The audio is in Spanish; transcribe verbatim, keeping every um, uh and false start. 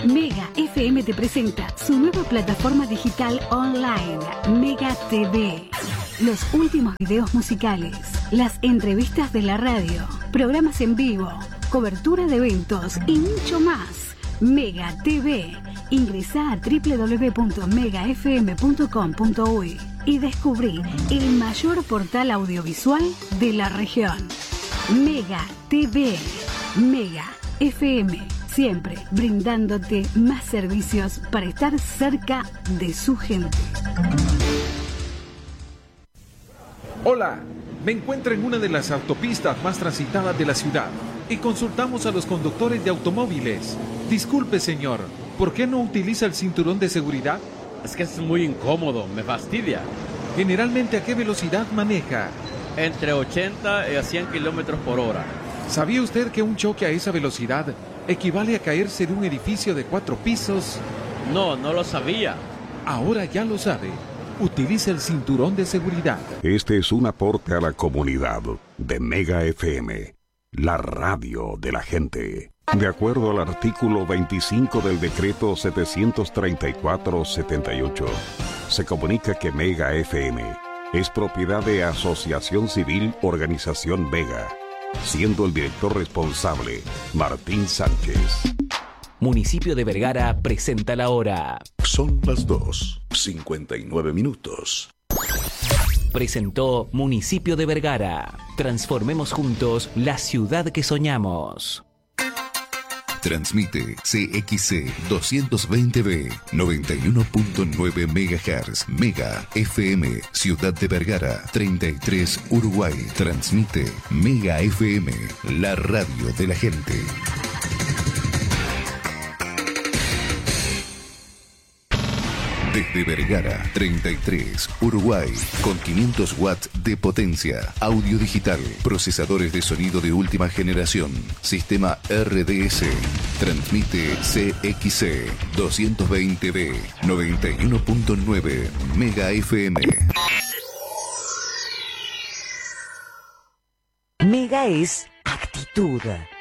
Mega F M te presenta su nueva plataforma digital online, Mega T V. Los últimos videos musicales, las entrevistas de la radio, programas en vivo, cobertura de eventos y mucho más. Mega T V. Ingresá a doble u doble u doble u punto mega f m punto com punto u y y descubrí el mayor portal audiovisual de la región. Mega T V. Mega F M. Siempre brindándote más servicios para estar cerca de su gente. Hola, me encuentro en una de las autopistas más transitadas de la ciudad y consultamos a los conductores de automóviles. Disculpe, señor, ¿por qué no utiliza el cinturón de seguridad? Es que es muy incómodo, me fastidia. Generalmente, ¿a qué velocidad maneja? Entre ochenta y a cien kilómetros por hora. ¿Sabía usted que un choque a esa velocidad equivale a caerse de un edificio de cuatro pisos? No, no lo sabía. Ahora ya lo sabe. Utilice el cinturón de seguridad. Este es un aporte a la comunidad de Mega F M, la radio de la gente. De acuerdo al artículo veinticinco del decreto setecientos treinta y cuatro setenta y ocho, se comunica que Mega F M es propiedad de Asociación Civil Organización Mega, siendo el director responsable Martín Sánchez. Municipio de Vergara presenta la hora. Son las dos, cincuenta y nueve minutos. Presentó Municipio de Vergara. Transformemos juntos la ciudad que soñamos. Transmite C X C doscientos veinte B, noventa y uno punto nueve megahertz, Mega F M, Ciudad de Vergara, treinta y tres, Uruguay. Transmite Mega F M, la radio de la gente. Desde Vergara, treinta y tres, Uruguay, con quinientos watts de potencia, audio digital, procesadores de sonido de última generación, sistema R D S, transmite C X C doscientos veinte B, noventa y uno punto nueve Mega F M. Mega es actitud,